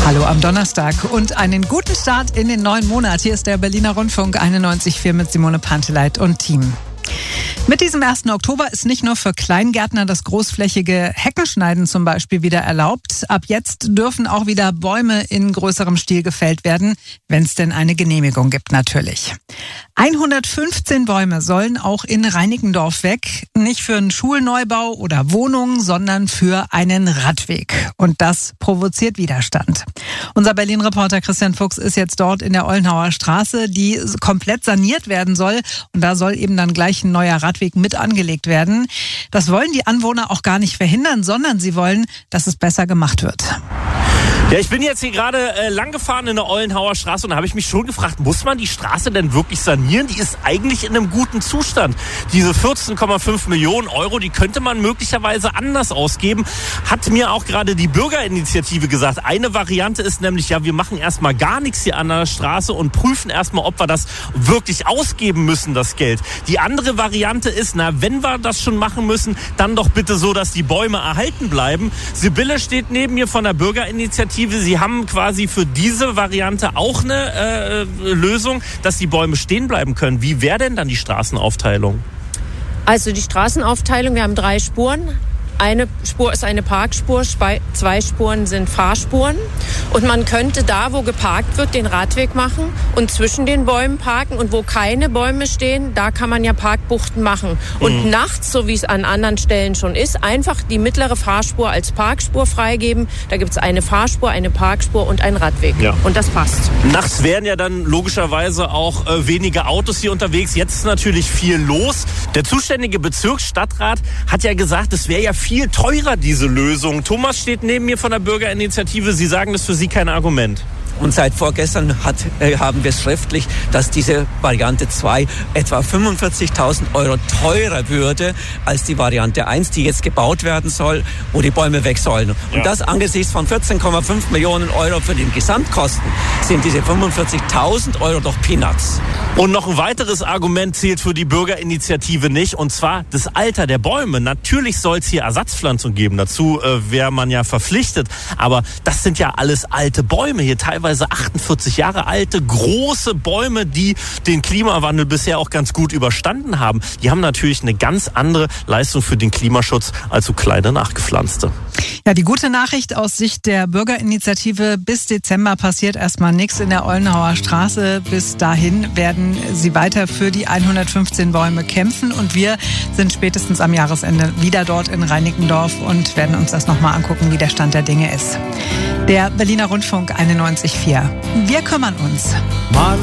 Hallo am Donnerstag und einen guten Start in den neuen Monat. Hier ist der Berliner Rundfunk 91.4 mit Simone Panteleit und Team. Mit diesem 1. Oktober ist nicht nur für Kleingärtner das großflächige Heckenschneiden zum Beispiel wieder erlaubt. Ab jetzt dürfen auch wieder Bäume in größerem Stil gefällt werden, wenn es denn eine Genehmigung gibt natürlich. 115 Bäume sollen auch in Reinickendorf weg. Nicht für einen Schulneubau oder Wohnungen, sondern für einen Radweg. Und das provoziert Widerstand. Unser Berlin-Reporter Christian Fuchs ist jetzt dort in der Ollenhauer Straße, die komplett saniert werden soll. Und da soll eben dann gleich ein neuer Radweg mit angelegt werden. Das wollen die Anwohner auch gar nicht verhindern, sondern sie wollen, dass es besser gemacht wird. Ja, ich bin jetzt hier gerade lang gefahren in der Ollenhauer Straße und da habe ich mich schon gefragt, muss man die Straße denn wirklich sanieren? Die ist eigentlich in einem guten Zustand. Diese 14,5 Millionen Euro, die könnte man möglicherweise anders ausgeben, hat mir auch gerade die Bürgerinitiative gesagt. Eine Variante ist nämlich, ja, wir machen erstmal gar nichts hier an der Straße und prüfen erstmal, ob wir das wirklich ausgeben müssen, das Geld. Die andere Variante ist, wenn wir das schon machen müssen, dann doch bitte so, dass die Bäume erhalten bleiben. Sibylle steht neben mir von der Bürgerinitiative. Sie haben quasi für diese Variante auch eine Lösung, dass die Bäume stehen bleiben können. Wie wäre denn dann die Straßenaufteilung? Also die Straßenaufteilung, wir haben 3 Spuren. Eine Spur ist eine Parkspur, 2 Spuren sind Fahrspuren. Und man könnte da, wo geparkt wird, den Radweg machen und zwischen den Bäumen parken. Und wo keine Bäume stehen, da kann man ja Parkbuchten machen. Und nachts, so wie es an anderen Stellen schon ist, einfach die mittlere Fahrspur als Parkspur freigeben. Da gibt es eine Fahrspur, eine Parkspur und einen Radweg. Ja. Und das passt. Nachts wären ja dann logischerweise auch weniger Autos hier unterwegs. Jetzt ist natürlich viel los. Der zuständige Bezirksstadtrat hat ja gesagt, es wäre ja viel teurer, diese Lösung. Thomas steht neben mir von der Bürgerinitiative. Sie sagen, das ist für Sie kein Argument. Und seit vorgestern haben wir schriftlich, dass diese Variante 2 etwa 45.000 Euro teurer würde als die Variante 1, die jetzt gebaut werden soll, wo die Bäume weg sollen. Ja. Und das angesichts von 14,5 Millionen Euro für die Gesamtkosten sind diese 45.000 Euro doch Peanuts. Und noch ein weiteres Argument zählt für die Bürgerinitiative nicht, und zwar das Alter der Bäume. Natürlich soll es hier Ersatzpflanzung geben, dazu wäre man ja verpflichtet, aber das sind ja alles alte Bäume hier, teilweise 48 Jahre alte, große Bäume, die den Klimawandel bisher auch ganz gut überstanden haben. Die haben natürlich eine ganz andere Leistung für den Klimaschutz als so kleine nachgepflanzte. Ja, die gute Nachricht aus Sicht der Bürgerinitiative: bis Dezember passiert erstmal nichts in der Ollenhauer Straße. Bis dahin werden sie weiter für die 115 Bäume kämpfen und wir sind spätestens am Jahresende wieder dort in Reinickendorf und werden uns das nochmal angucken, wie der Stand der Dinge ist. Der Berliner Rundfunk 91.4. Wir kümmern uns.